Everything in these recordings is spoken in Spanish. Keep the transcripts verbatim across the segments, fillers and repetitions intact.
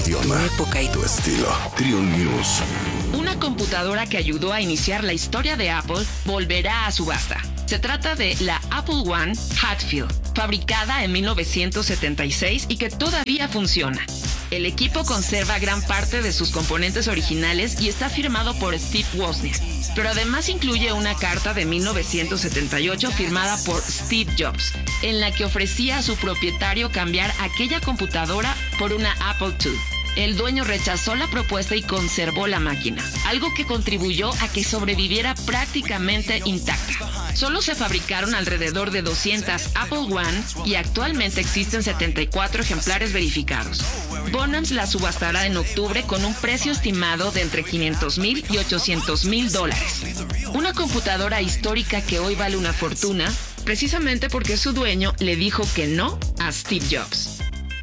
Tu época y tu estilo. Trion News. Una computadora que ayudó a iniciar la historia de Apple volverá a subasta. Se trata de la Apple One Hatfield, fabricada en mil novecientos setenta y seis y que todavía funciona. El equipo conserva gran parte de sus componentes originales y está firmado por Steve Wozniak, pero además incluye una carta de mil novecientos setenta y ocho firmada por Steve Jobs, en la que ofrecía a su propietario cambiar aquella computadora por una Apple dos. El dueño rechazó la propuesta y conservó la máquina, algo que contribuyó a que sobreviviera prácticamente intacta. Solo se fabricaron alrededor de doscientas Apple One y actualmente existen setenta y cuatro ejemplares verificados. Bonhams la subastará en octubre con un precio estimado de entre quinientos mil y ochocientos mil dólares. Una computadora histórica que hoy vale una fortuna, precisamente porque su dueño le dijo que no a Steve Jobs.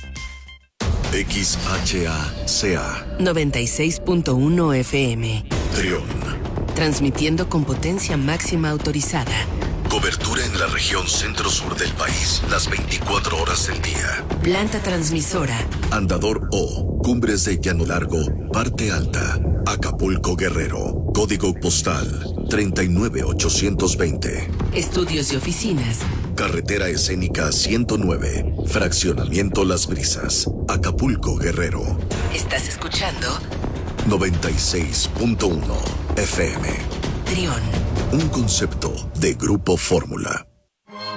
X H A C A noventa y seis punto uno F M. Trion. Transmitiendo con potencia máxima autorizada. Cobertura en la región centro-sur del país, las veinticuatro horas del día. Planta transmisora. Andador O, Cumbres de Llano Largo, Parte Alta, Acapulco, Guerrero. Código postal treinta y nueve ochocientos veinte. Estudios y oficinas. Carretera escénica ciento nueve, Fraccionamiento Las Brisas, Acapulco, Guerrero. ¿Estás escuchando? noventa y seis punto uno F M. Trion. Un concepto de Grupo Fórmula.